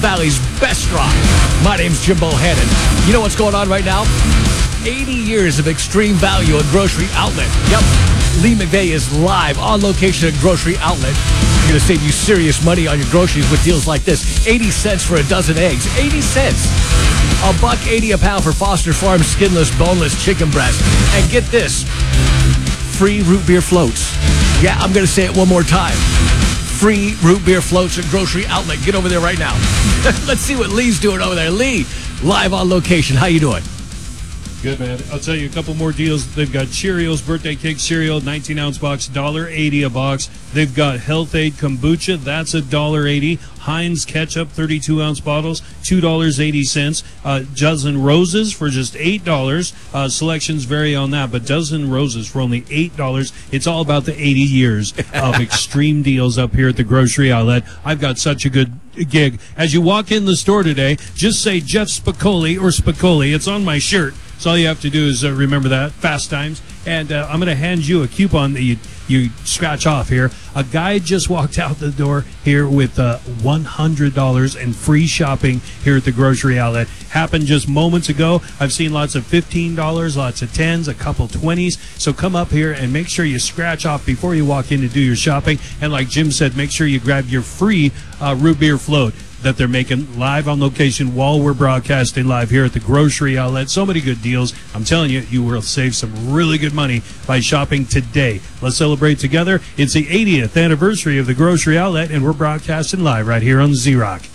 Valley's best rock. My name's Jim Bohannon. You know what's going on right now? 80 years of extreme value at Grocery Outlet. Yep. Lee McVeigh is live on location at Grocery Outlet. We're going to save you serious money on your groceries with deals like this. 80 cents for a dozen eggs. 80 cents. $1.80 a pound for Foster Farms skinless, boneless chicken breast. And get this. Free root beer floats. Yeah, I'm going to say it one more time. Free root beer floats at Grocery Outlet. Get over there right now. Let's see what Lee's doing over there. Lee, live on location. How you doing? Good, man. I'll tell you a couple more deals. They've got Cheerios Birthday Cake Cereal, 19-ounce box, $1.80 a box. They've got Health Aid Kombucha. That's $1.80. Heinz Ketchup, 32-ounce bottles, $2.80. Dozen Roses for just $8. Selections vary on that, but Dozen Roses for only $8. It's all about the 80 years of extreme deals up here at the Grocery Outlet. I've got such a good gig. As you walk in the store today, just say Jeff Spicoli or Spicoli. It's on my shirt. So all you have to do is remember that, Fast Times. And I'm going to hand you a coupon that you scratch off here. A guy just walked out the door here with $100 in free shopping here at the Grocery Outlet. Happened just moments ago. I've seen lots of $15, lots of 10s, a couple 20s. So come up here and make sure you scratch off before you walk in to do your shopping. And like Jim said, make sure you grab your free root beer float that they're making live on location while we're broadcasting live here at the Grocery Outlet. So many good deals. I'm telling you, you will save some really good money by shopping today. Let's celebrate together. It's the 80th anniversary of the Grocery Outlet, and we're broadcasting live right here on Z-Rock.